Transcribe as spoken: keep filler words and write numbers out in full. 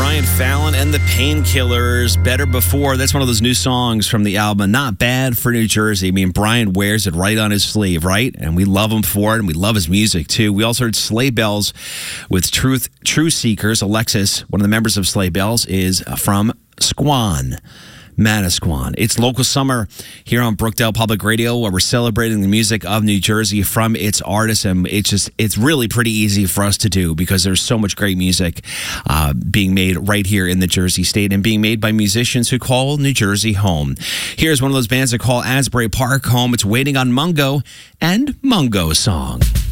Brian Fallon and the Painkillers, Better Before. That's one of those new songs from the album, Not Bad for New Jersey. I mean, Brian wears it right on his sleeve, right? And we love him for it, and we love his music, too. We also heard Sleigh Bells with Truth True Seekers. Alexis, one of the members of Sleigh Bells, is from Squan. Manasquan. It's local summer here on Brookdale Public Radio, where we're celebrating the music of New Jersey from its artists, and it's just it's really pretty easy for us to do because there's so much great music uh, being made right here in the Jersey state and being made by musicians who call New Jersey home. Here's one of those bands that call Asbury Park home. It's Waiting on Mungo and Mungo Song.